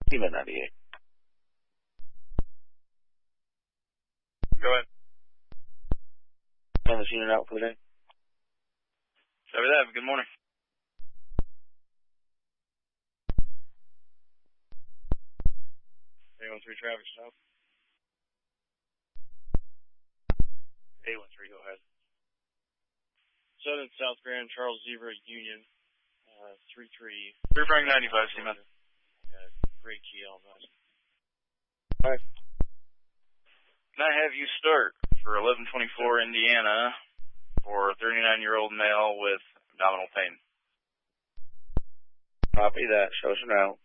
Team at 98. Go ahead. On the unit out for the day. Over there. Good morning. 813 traffic stop. 813, go ahead. Southern South Grand Charles Zebra Union 33. Rear Frank 95, Seaman. Great key on that. Alright. Can I have you start for 1124 Indiana for a 39-year-old male with abdominal pain? Copy that. Show us now.